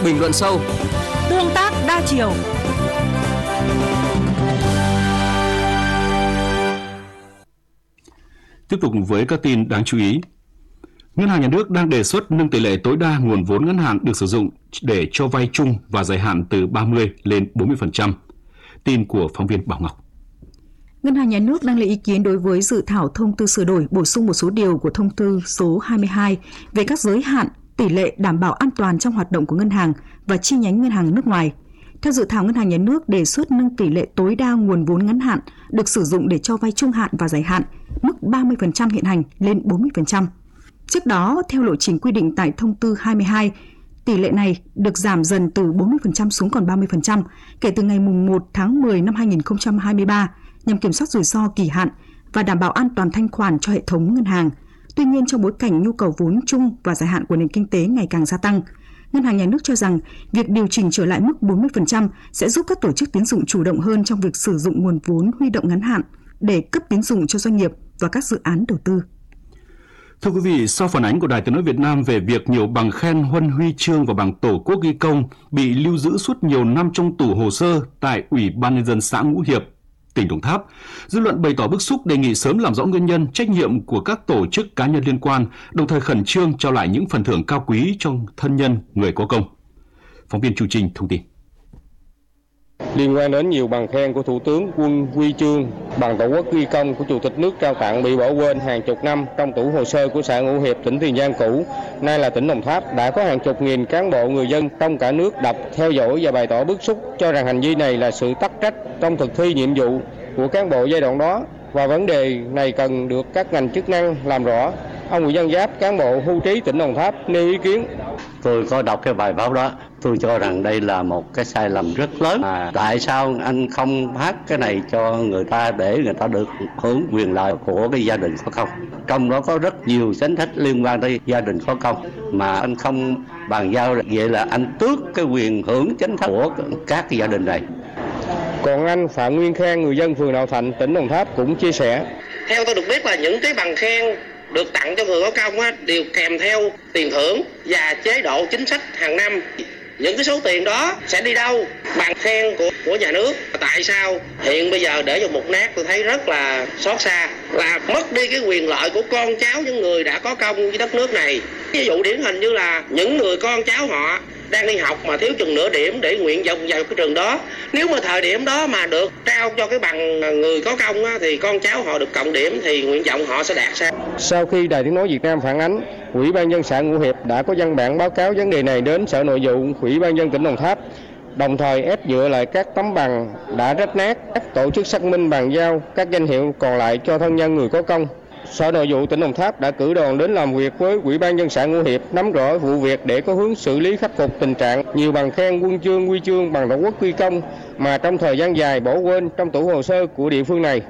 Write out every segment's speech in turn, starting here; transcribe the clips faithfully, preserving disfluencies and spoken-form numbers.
bình luận sâu, tương tác đa chiều. Tiếp tục với các tin đáng chú ý. Ngân hàng Nhà nước đang đề xuất nâng tỷ lệ tối đa nguồn vốn ngắn hạn được sử dụng để cho vay chung và dài hạn từ ba mươi lên bốn mươi phần trăm. Tin của phóng viên Bảo Ngọc. Ngân hàng Nhà nước đang lấy ý kiến đối với dự thảo thông tư sửa đổi bổ sung một số điều của thông tư số hai mươi hai về các giới hạn, tỷ lệ đảm bảo an toàn trong hoạt động của ngân hàng và chi nhánh ngân hàng nước ngoài. Theo dự thảo, Ngân hàng Nhà nước đề xuất nâng tỷ lệ tối đa nguồn vốn ngắn hạn được sử dụng để cho vay trung hạn và dài hạn, mức ba mươi phần trăm hiện hành lên bốn mươi phần trăm. Trước đó, theo lộ trình quy định tại thông tư hai mươi hai, tỷ lệ này được giảm dần từ bốn mươi phần trăm xuống còn ba mươi phần trăm kể từ ngày mùng một tháng mười năm hai nghìn không trăm hai mươi ba nhằm kiểm soát rủi ro kỳ hạn và đảm bảo an toàn thanh khoản cho hệ thống ngân hàng. Tuy nhiên, trong bối cảnh nhu cầu vốn chung và dài hạn của nền kinh tế ngày càng gia tăng, Ngân hàng Nhà nước cho rằng việc điều chỉnh trở lại mức bốn mươi phần trăm sẽ giúp các tổ chức tín dụng chủ động hơn trong việc sử dụng nguồn vốn huy động ngắn hạn để cấp tín dụng cho doanh nghiệp và các dự án đầu tư. Thưa quý vị, sau phản ánh của Đài Tiếng nói Việt Nam về việc nhiều bằng khen, huân huy chương và bằng Tổ quốc ghi công bị lưu giữ suốt nhiều năm trong tủ hồ sơ tại Ủy ban Nhân dân xã Ngũ Hiệp, tỉnh Đồng Tháp, dư luận bày tỏ bức xúc đề nghị sớm làm rõ nguyên nhân, trách nhiệm của các tổ chức cá nhân liên quan, đồng thời khẩn trương trao lại những phần thưởng cao quý cho thân nhân người có công. Phóng viên Chu Trinh thông tin. Liên quan đến nhiều bằng khen của Thủ tướng, huân huy chương, bằng Tổ quốc ghi công của Chủ tịch nước trao tặng bị bỏ quên hàng chục năm trong tủ hồ sơ của xã Ngũ Hiệp, tỉnh Tiền Giang cũ, nay là tỉnh Đồng Tháp, đã có hàng chục nghìn cán bộ người dân trong cả nước đọc, theo dõi và bày tỏ bức xúc, cho rằng hành vi này là sự tắc trách trong thực thi nhiệm vụ của cán bộ giai đoạn đó và vấn đề này cần được các ngành chức năng làm rõ. Ông Nguyễn Văn Giáp, cán bộ hưu trí tỉnh Đồng Tháp nêu ý kiến. Tôi có đọc cái bài báo đó, tôi cho rằng đây là một cái sai lầm rất lớn. À, tại sao anh không phát cái này cho người ta để người ta được hưởng quyền lợi của cái gia đình có công? Trong đó có rất nhiều chính sách liên quan tới gia đình có công mà anh không bàn giao, vậy là anh tước cái quyền hưởng chính sách của các gia đình này. Còn anh Phạm Nguyên Khang, người dân phường Đạo Thạnh, tỉnh Đồng Tháp cũng chia sẻ. Theo tôi được biết là những cái bằng khen được tặng cho người có công á, đều kèm theo tiền thưởng và chế độ chính sách hàng năm. Những cái số tiền đó sẽ đi đâu? Bằng khen của của nhà nước. Tại sao hiện bây giờ để vào mục nát, tôi thấy rất là xót xa, là mất đi cái quyền lợi của con cháu những người đã có công với đất nước này. Ví dụ điển hình như là những người con cháu họ đang đi học mà thiếu chừng nửa điểm để nguyện vọng vào cái trường đó. Nếu mà thời điểm đó mà được trao cho cái bằng người có công á, thì con cháu họ được cộng điểm thì nguyện vọng họ sẽ đạt sao. Sau khi Đài Tiếng nói Việt Nam phản ánh, Ủy ban nhân dân xã Ngũ Hiệp đã có văn bản báo cáo vấn đề này đến Sở Nội vụ, Ủy ban nhân dân tỉnh Đồng Tháp, đồng thời ép dựa lại các tấm bằng đã rách nát, các tổ chức xác minh bàn giao các danh hiệu còn lại cho thân nhân người có công. Sở Nội vụ tỉnh Đồng Tháp đã cử đoàn đến làm việc với Ủy ban nhân dân xã Ngũ Hiệp, nắm rõ vụ việc để có hướng xử lý, khắc phục tình trạng nhiều bằng khen, huân chương, huy chương, bằng Tổ quốc ghi công mà trong thời gian dài bỏ quên trong tủ hồ sơ của địa phương này.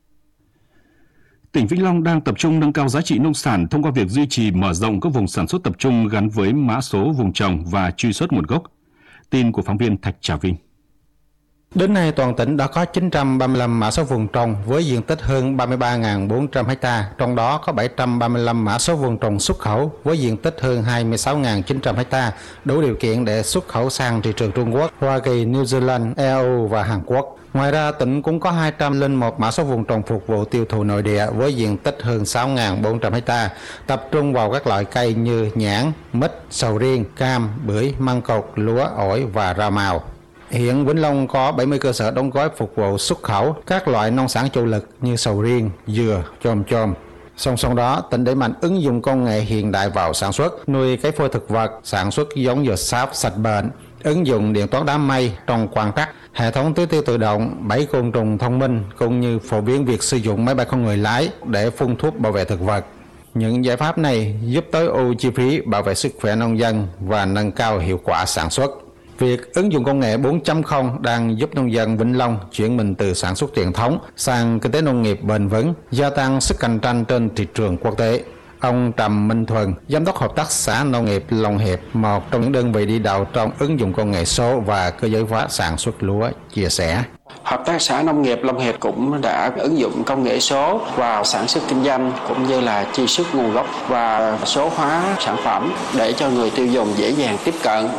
Tỉnh Vĩnh Long đang tập trung nâng cao giá trị nông sản thông qua việc duy trì mở rộng các vùng sản xuất tập trung gắn với mã số vùng trồng và truy xuất nguồn gốc. Tin của phóng viên Thạch Trà Vinh. Đến nay, toàn tỉnh đã có chín trăm ba mươi lăm mã số vùng trồng với diện tích hơn ba mươi ba nghìn bốn trăm ha, trong đó có bảy trăm ba mươi lăm mã số vùng trồng xuất khẩu với diện tích hơn hai mươi sáu nghìn chín trăm ha, đủ điều kiện để xuất khẩu sang thị trường Trung Quốc, Hoa Kỳ, New Zealand, e u và Hàn Quốc. Ngoài ra, tỉnh cũng có hai trăm lẻ một mã số vùng trồng phục vụ tiêu thụ nội địa với diện tích hơn sáu nghìn bốn trăm ha, tập trung vào các loại cây như nhãn, mít, sầu riêng, cam, bưởi, măng cột, lúa, ổi và rau màu. Hiện Vĩnh Long có bảy mươi cơ sở đóng gói phục vụ xuất khẩu các loại nông sản chủ lực như sầu riêng, dừa, chôm chôm. Song song đó, tỉnh đẩy mạnh ứng dụng công nghệ hiện đại vào sản xuất, nuôi cây phôi thực vật, sản xuất giống dừa sáp sạch bệnh, ứng dụng điện toán đám mây trong quan trắc, hệ thống tưới tiêu tự động, bẫy côn trùng thông minh cũng như phổ biến việc sử dụng máy bay không người lái để phun thuốc bảo vệ thực vật. Những giải pháp này giúp tối ưu chi phí bảo vệ sức khỏe nông dân và nâng cao hiệu quả sản xuất. Việc ứng dụng công nghệ bốn chấm không đang giúp nông dân Vĩnh Long chuyển mình từ sản xuất truyền thống sang kinh tế nông nghiệp bền vững, gia tăng sức cạnh tranh trên thị trường quốc tế. Ông Trầm Minh Thuần, Giám đốc Hợp tác xã Nông nghiệp Long Hiệp, một trong những đơn vị đi đầu trong ứng dụng công nghệ số và cơ giới hóa sản xuất lúa, chia sẻ. Hợp tác xã Nông nghiệp Long Hiệp cũng đã ứng dụng công nghệ số vào sản xuất kinh doanh cũng như là truy xuất nguồn gốc và số hóa sản phẩm để cho người tiêu dùng dễ dàng tiếp cận.